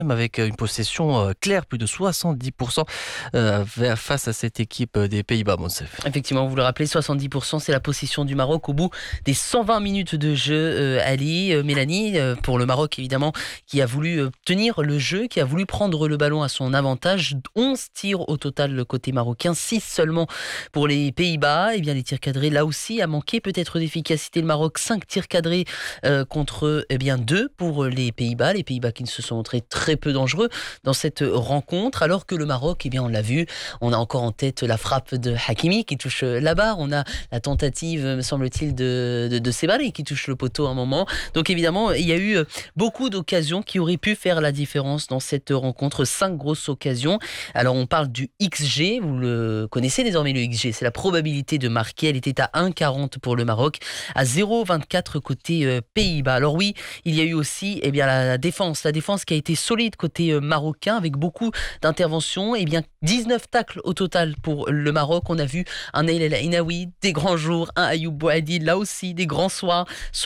avec une possession claire, plus de 70% face à cette équipe des Pays-Bas, Monsef. Effectivement, vous le rappelez, 70%, c'est la possession du Maroc au bout des 120 minutes de jeu. Mélanie, pour le Maroc évidemment, qui a voulu tenir le jeu, qui a voulu prendre le ballon à son avantage. 11 tirs au total le côté marocain, 6 seulement pour les Pays-Bas. Et bien les tirs cadrés, là aussi, a manqué peut-être d'efficacité le Maroc. 5 tirs cadrés contre 2 pour les Pays-Bas. Les Pays-Bas qui ne se sont montrés très peu dangereux dans cette rencontre, alors que le Maroc, on l'a vu, on a encore en tête la frappe de Hakimi qui touche la barre, on a la tentative, me semble-t-il, de Sebali qui touche le poteau à un moment. Donc évidemment, il y a eu beaucoup d'occasions qui auraient pu faire la différence dans cette rencontre, 5 grosses occasions. Alors on parle du XG, vous le connaissez désormais, le XG, c'est la probabilité de marquer, elle était à 1,40 pour le Maroc, à 0,24 côté Pays-Bas. Alors oui, il y a eu aussi la défense qui a été solide côté marocain avec beaucoup d'interventions, 19 tacles au total pour le Maroc. On a vu un Naïl El Ainaoui, des grands jours, un Ayoub Bouhaddi, là aussi des grands soirs.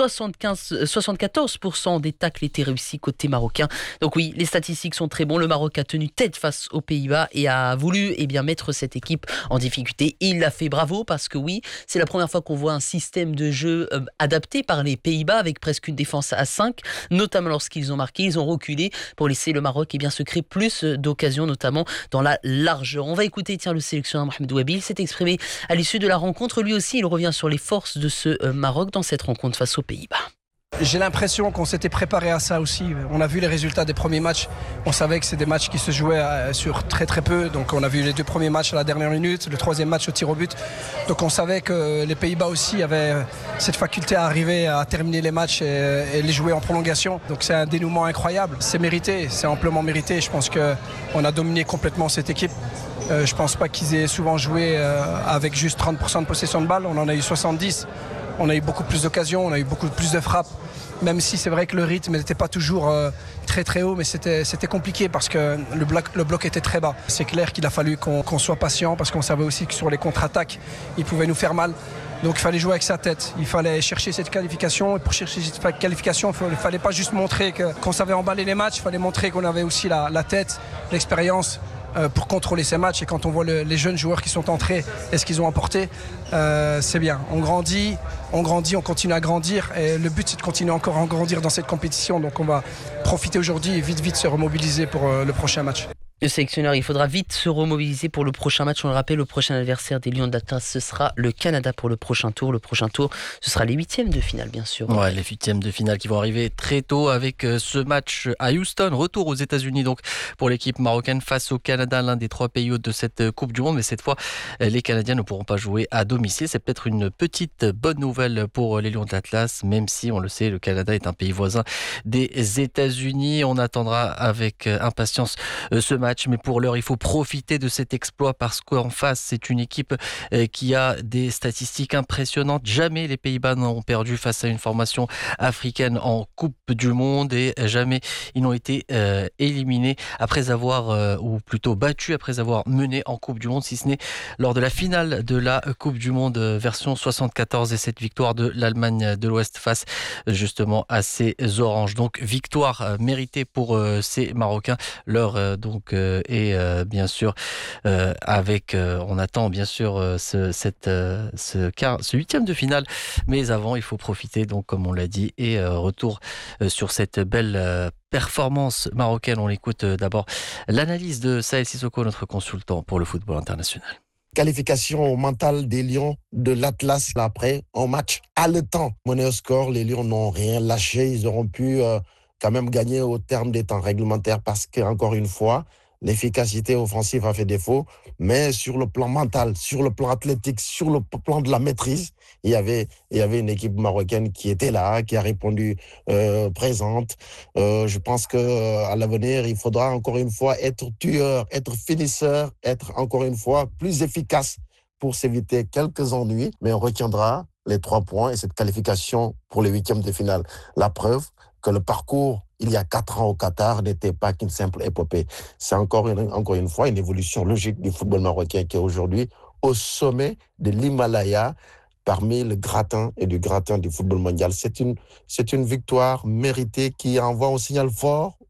74% des tacles étaient réussis côté marocain. Donc oui, les statistiques sont très bons. Le Maroc a tenu tête face aux Pays-Bas et a voulu mettre cette équipe en difficulté. Et il l'a fait, bravo, parce que oui, c'est la première fois qu'on voit un système de jeu adapté par les Pays-Bas avec presque une défense à 5, notamment lorsqu'ils ont marqué, ils ont reculé pour laisser le Maroc se créer plus d'occasions, notamment dans la largeur. On va écouter le sélectionneur Mohamed Ouabi, il s'est exprimé à l'issue de la rencontre. Lui aussi, il revient sur les forces de ce Maroc dans cette rencontre face aux Pays-Bas. J'ai l'impression qu'on s'était préparé à ça aussi. On a vu les résultats des premiers matchs. On savait que c'est des matchs qui se jouaient sur très très peu. Donc on a vu les 2 premiers matchs à la dernière minute, le 3e match au tir au but. Donc on savait que les Pays-Bas aussi avaient cette faculté à arriver à terminer les matchs et les jouer en prolongation. Donc c'est un dénouement incroyable. C'est mérité, c'est amplement mérité. Je pense qu'on a dominé complètement cette équipe. Je ne pense pas qu'ils aient souvent joué avec juste 30% de possession de balle. On en a eu 70%. On a eu beaucoup plus d'occasions, on a eu beaucoup plus de frappes. Même si c'est vrai que le rythme n'était pas toujours très très haut, mais c'était compliqué parce que le bloc était très bas. C'est clair qu'il a fallu qu'on soit patient parce qu'on savait aussi que sur les contre-attaques, il pouvait nous faire mal. Donc il fallait jouer avec sa tête, il fallait chercher cette qualification. Et pour chercher cette qualification, il ne fallait pas juste montrer qu'on savait emballer les matchs, il fallait montrer qu'on avait aussi la tête, l'expérience pour contrôler ces matchs. Et quand on voit les jeunes joueurs qui sont entrés et ce qu'ils ont apporté, c'est bien. On grandit, on continue à grandir. Et le but, c'est de continuer encore à grandir dans cette compétition. Donc on va profiter aujourd'hui et vite se remobiliser pour le prochain match. Le sélectionneur, il faudra vite se remobiliser pour le prochain match. On le rappelle, le prochain adversaire des Lions de l'Atlas, ce sera le Canada pour le prochain tour. Le prochain tour, ce sera les 8e de finale, bien sûr. Ouais, les 8e de finale qui vont arriver très tôt avec ce match à Houston. Retour aux États-Unis donc pour l'équipe marocaine face au Canada, l'un des 3 pays hôtes de cette Coupe du Monde. Mais cette fois, les Canadiens ne pourront pas jouer à domicile. C'est peut-être une petite bonne nouvelle pour les Lions de l'Atlas, même si, on le sait, le Canada est un pays voisin des États-Unis. On attendra avec impatience ce match, mais pour l'heure il faut profiter de cet exploit parce qu'en face c'est une équipe qui a des statistiques impressionnantes. Jamais les Pays-Bas n'ont perdu face à une formation africaine en Coupe du Monde et jamais ils n'ont été éliminés après avoir ou plutôt battus après avoir mené en Coupe du Monde, si ce n'est lors de la finale de la Coupe du Monde version 74 et cette victoire de l'Allemagne de l'Ouest face justement à ces Oranges. Donc victoire méritée pour ces Marocains. L'heure et bien sûr on attend bien sûr ce 8e de finale, mais avant il faut profiter, donc comme on l'a dit, et retour sur cette belle performance marocaine. On écoute d'abord l'analyse de Saël Sissoko, notre consultant pour le football international. Qualification mentale des Lions de l'Atlas après en match haletant. Mené au score, les Lions n'ont rien lâché, ils auront pu quand même gagner au terme des temps réglementaires parce qu'encore une fois, l'efficacité offensive a fait défaut, mais sur le plan mental, sur le plan athlétique, sur le plan de la maîtrise, il y avait une équipe marocaine qui était là, qui a répondu présente. Je pense qu'à l'avenir, il faudra encore une fois être tueur, être finisseur, être encore une fois plus efficace pour s'éviter quelques ennuis, mais on retiendra les 3 points et cette qualification pour les 8e de finale. La preuve que le parcours il y a 4 ans au Qatar n'était pas qu'une simple épopée. C'est encore une fois une évolution logique du football marocain qui est aujourd'hui au sommet de l'Himalaya, parmi le gratin et du gratin du football mondial. C'est une victoire méritée qui envoie un signal fort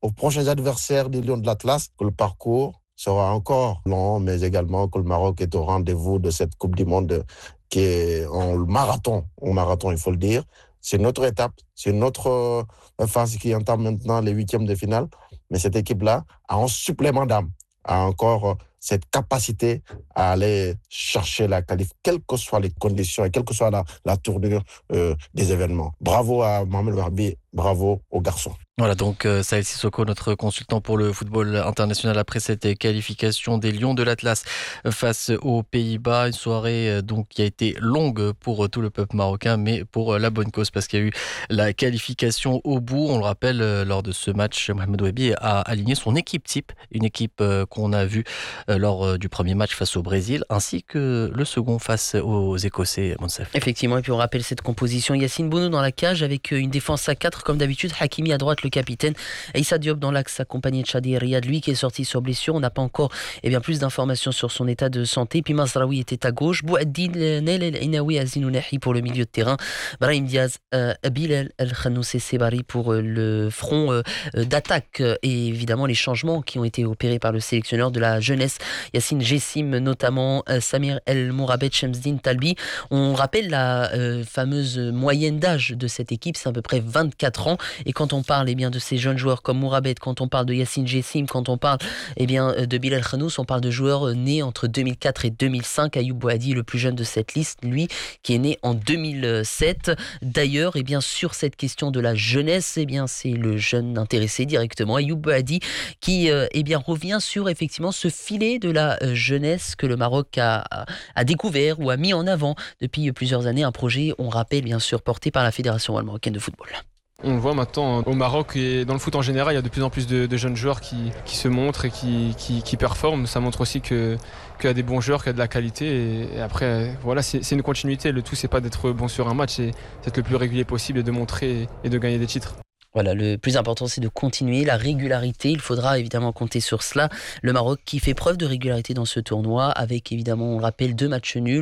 aux prochains adversaires des Lions de l'Atlas que le parcours sera encore long, mais également que le Maroc est au rendez-vous de cette Coupe du Monde qui est en marathon, il faut le dire. C'est notre étape, c'est notre phase qui entame maintenant les huitièmes de finale. Mais cette équipe-là a un supplément d'âme, a encore cette capacité à aller chercher la qualif, quelles que soient les conditions et quelle que soit la tournure des événements. Bravo à Mohamed Warbi, bravo aux garçons. Voilà donc Saël Sissoko, notre consultant pour le football international après cette qualification des Lions de l'Atlas face aux Pays-Bas. Une soirée donc qui a été longue pour tout le peuple marocain, mais pour la bonne cause parce qu'il y a eu la qualification au bout. On le rappelle, lors de ce match, Mohamed Wabi a aligné son équipe type, une équipe qu'on a vue lors du premier match face au Brésil, ainsi que le second face aux Écossais, Monsef. Effectivement, et puis on rappelle cette composition. Yacine Bounou dans la cage avec une défense à 4 comme d'habitude, Hakimi à droite, le capitaine, Issa Diop dans l'axe accompagné de Chadi Riyad, lui qui est sorti sur blessure. On n'a pas encore plus d'informations sur son état de santé. Puis Mazraoui était à gauche, Bouaddine Nel El Inaoui Azinounahi pour le milieu de terrain, Brahim Diaz, Bilal El Khanoussi Sebari pour le front d'attaque, et évidemment les changements qui ont été opérés par le sélectionneur de la jeunesse, Yassine Jessim notamment, Samir El Mourabet, Shemzdine Talbi. On rappelle la fameuse moyenne d'âge de cette équipe, c'est à peu près 24 ans. Et quand on parle de ces jeunes joueurs comme Mourabet, quand on parle de Yassine Jessim, quand on parle de Bilal Khanous, on parle de joueurs nés entre 2004 et 2005. Ayoub Boadi, le plus jeune de cette liste, lui qui est né en 2007. D'ailleurs, sur cette question de la jeunesse, c'est le jeune intéressé directement, Ayoub Boadi, qui revient sur effectivement ce filet de la jeunesse que le Maroc a découvert ou a mis en avant depuis plusieurs années. Un projet, on rappelle bien sûr, porté par la Fédération marocaine de football. On le voit maintenant au Maroc et dans le foot en général, il y a de plus en plus de jeunes joueurs qui se montrent et qui performent. Ça montre aussi qu'il y a des bons joueurs, qu'il y a de la qualité. Et après, voilà, c'est une continuité. Le tout, c'est pas d'être bon sur un match, c'est d'être le plus régulier possible et de montrer et de gagner des titres. Voilà, le plus important, c'est de continuer la régularité. Il faudra évidemment compter sur cela. Le Maroc qui fait preuve de régularité dans ce tournoi avec évidemment, on le rappelle, 2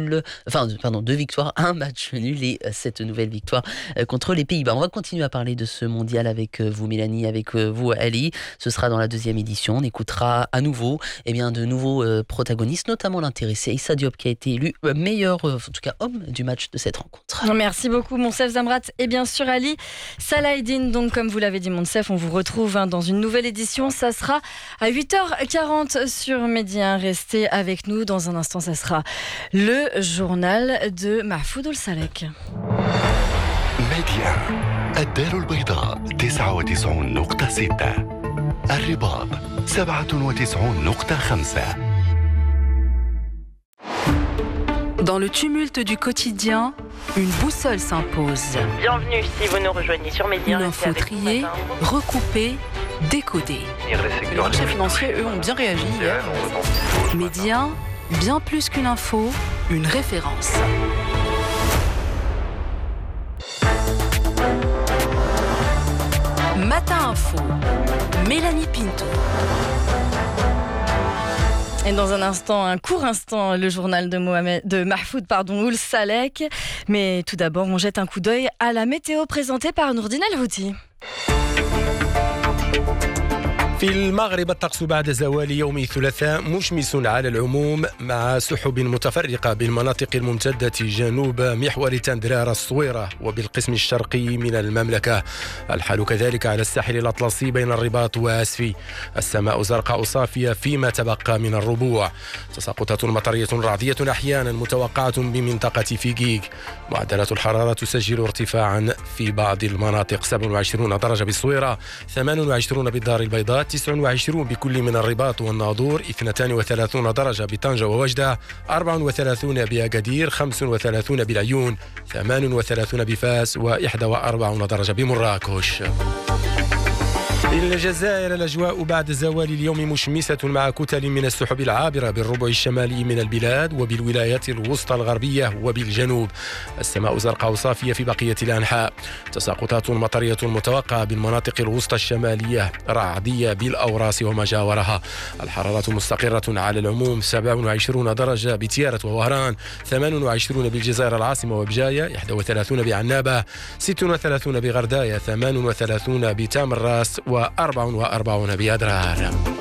victoires, 1 match nul et cette nouvelle victoire contre les Pays-Bas. On va continuer à parler de ce mondial avec vous, Mélanie, avec vous, Ali. Ce sera dans la 2e édition. On écoutera à nouveau de nouveaux protagonistes, notamment l'intéressé Issa Diop qui a été élu meilleur, en tout cas homme du match de cette rencontre. Merci beaucoup, Monsef Zamrat. Et bien sûr, Ali Salahedine, donc comme vous l'avez dit, Monsef, on vous retrouve dans une nouvelle édition. Ça sera à 8h40 sur Média. Restez avec nous. Dans un instant, ça sera le journal de Mahfoud Oulsalek. Média. الدار البيضاء 99.6 الرباط 97.5. Dans le tumulte du quotidien, une boussole s'impose. Bienvenue si vous nous rejoignez sur Média. Une info triée, recoupée, décodée. Les marchés financiers, eux, ont bien réagi hier. Média, bien plus qu'une info, une référence. Matin Info, Mélanie Pinto. Et dans un court instant, le journal de Mahfoud Oulsalek. Mais tout d'abord, on jette un coup d'œil à la météo présentée par Nourdine El-Houthi. في المغرب الطقس بعد زوال يوم الثلاثاء مشمس على العموم مع سحب متفرقة بالمناطق الممتدة جنوب محور تندرار الصويرة وبالقسم الشرقي من المملكة. الحال كذلك على الساحل الأطلسي بين الرباط وأسفي. السماء زرقاء صافية فيما تبقى من الربوع. تساقطات مطرية رعدية أحيانا متوقعة بمنطقة فيجيك. معدلات الحرارة تسجل ارتفاعا في بعض المناطق 27 درجة بالصويرة، 28 بالدار البيضاء، 29 بكل من الرباط والناظور، 32 درجة بطنجة ووجدة، 34 بأكادير، 35 بالعيون، 38 بفاس، و41 درجة بمراكش. الجزائر الأجواء بعد زوال اليوم مشمسة مع كتل من السحب العابرة بالربع الشمالي من البلاد وبالولايات الوسطى الغربية وبالجنوب. السماء زرقاء صافية في بقية الأنحاء. تساقطات مطرية متوقعة بالمناطق الوسطى الشمالية رعدية بالأوراس وما جاورها. الحرارة مستقرة على العموم 27 درجة بتيارة ووهران، 28 بالجزائر العاصمة وبجاية، 31 بعنابة، 36 بغرداية، 38 بتامر راس و و44 بأضرار.